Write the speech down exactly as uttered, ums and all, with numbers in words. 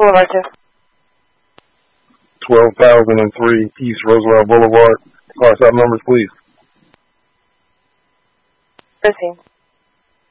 Boulevard two. twelve thousand three East Roosevelt Boulevard. Car stop numbers, please. Proceed.